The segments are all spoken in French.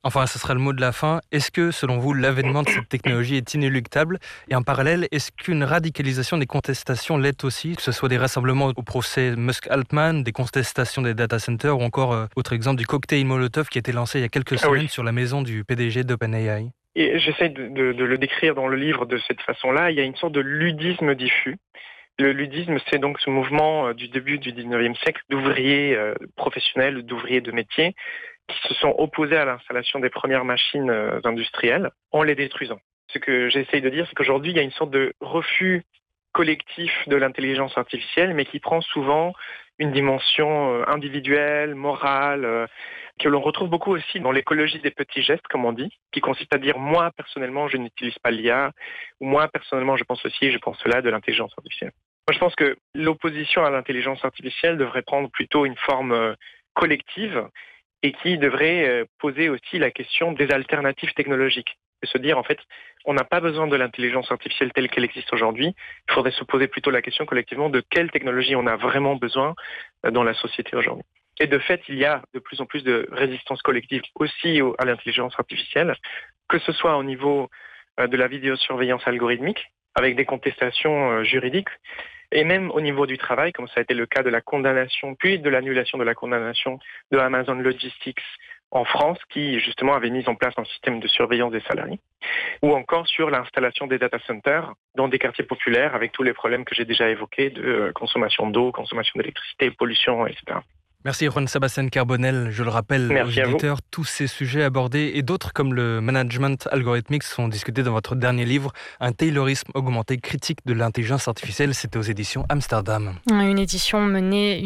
Enfin, ce sera le mot de la fin. Est-ce que, selon vous, l'avènement de cette technologie est inéluctable? Et en parallèle, est-ce qu'une radicalisation des contestations l'est aussi, que ce soit des rassemblements au procès Musk-Altman, des contestations des data centers ou encore, autre exemple, du cocktail Molotov qui a été lancé il y a quelques Ah oui. semaines sur la maison du PDG d'OpenAI? Et j'essaie de le décrire dans le livre de cette façon-là. Il y a une sorte de ludisme diffus. Le ludisme, c'est donc ce mouvement du début du 19e siècle d'ouvriers professionnels, d'ouvriers de métier, qui se sont opposés à l'installation des premières machines industrielles en les détruisant. Ce que j'essaye de dire, c'est qu'aujourd'hui, il y a une sorte de refus collectif de l'intelligence artificielle, mais qui prend souvent une dimension individuelle, morale, que l'on retrouve beaucoup aussi dans l'écologie des petits gestes, comme on dit, qui consiste à dire moi personnellement je n'utilise pas l'IA, ou moi personnellement je pense ceci, je pense cela de l'intelligence artificielle. Moi je pense que l'opposition à l'intelligence artificielle devrait prendre plutôt une forme collective et qui devrait poser aussi la question des alternatives technologiques. Et se dire en fait, on n'a pas besoin de l'intelligence artificielle telle qu'elle existe aujourd'hui, il faudrait se poser plutôt la question collectivement de quelle technologie on a vraiment besoin dans la société aujourd'hui. Et de fait, il y a de plus en plus de résistance collective aussi à l'intelligence artificielle, que ce soit au niveau de la vidéosurveillance algorithmique, avec des contestations juridiques, et même au niveau du travail, comme ça a été le cas de la condamnation, puis de l'annulation de la condamnation de Amazon Logistics en France, qui justement avait mis en place un système de surveillance des salariés, ou encore sur l'installation des data centers dans des quartiers populaires, avec tous les problèmes que j'ai déjà évoqués de consommation d'eau, consommation d'électricité, pollution, etc. Merci Juan Sebastián Carbonell. Je le rappelle aux Merci à vous. auditeurs, tous ces sujets abordés et d'autres comme le management algorithmique sont discutés dans votre dernier livre, Un taylorisme augmenté, critique de l'intelligence artificielle. C'était aux éditions Amsterdam. Une édition menée,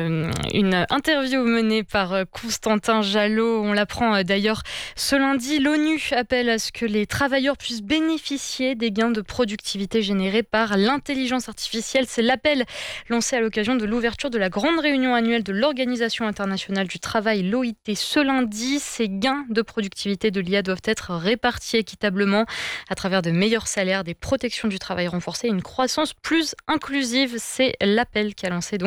une interview menée par Constantin Jalot. On l'apprend d'ailleurs ce lundi. L'ONU appelle à ce que les travailleurs puissent bénéficier des gains de productivité générés par l'intelligence artificielle. C'est l'appel lancé à l'occasion de l'ouverture de la grande réunion annuelle de l'Organisation internationale du travail, l'OIT, ce lundi. Ces gains de productivité de l'IA doivent être répartis équitablement à travers de meilleurs salaires, des protections du travail renforcées et une croissance plus inclusive. C'est l'appel qu'a lancé donc